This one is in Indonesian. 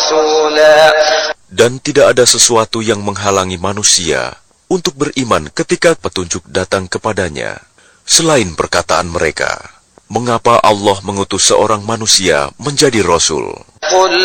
رسولا. Dan tidak ada sesuatu yang menghalangi manusia untuk beriman ketika petunjuk datang kepadanya, selain perkataan mereka, mengapa Allah mengutus seorang manusia menjadi Rasul? قل